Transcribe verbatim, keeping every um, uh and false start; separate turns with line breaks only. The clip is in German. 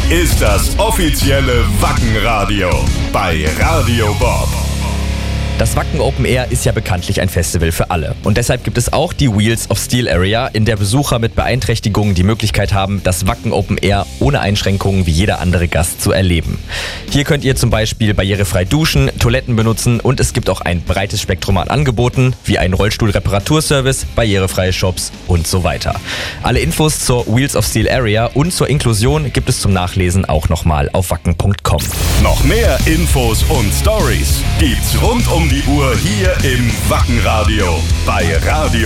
ist das offizielle Wacken-Radio bei Radio Bob.
Das Wacken Open Air ist ja bekanntlich ein Festival für alle. Und deshalb gibt es auch die Wheels of Steel Area, in der Besucher mit Beeinträchtigungen die Möglichkeit haben, das Wacken Open Air ohne Einschränkungen wie jeder andere Gast zu erleben. Hier könnt ihr zum Beispiel barrierefrei duschen, Toiletten benutzen und es gibt auch ein breites Spektrum an Angeboten, wie einen Rollstuhlreparaturservice, barrierefreie Shops und so weiter. Alle Infos zur Wheels of Steel Area und zur Inklusion gibt es zum Nachlesen auch nochmal auf wacken punkt com.
Noch mehr Infos und Stories gibt's rund um die Uhr hier im Wacken-Radio bei Radio